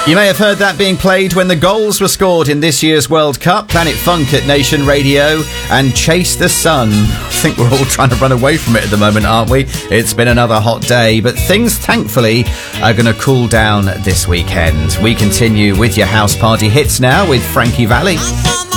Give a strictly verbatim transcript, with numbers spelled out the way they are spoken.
You may have heard that being played when the goals were scored in this year's World Cup. Planet Funk at Nation Radio and Chase the Sun. I think we're all trying to run away from it at the moment, aren't we? It's been another hot day, but things, thankfully, are going to cool down this weekend. We continue with your house party hits now with Frankie Valli.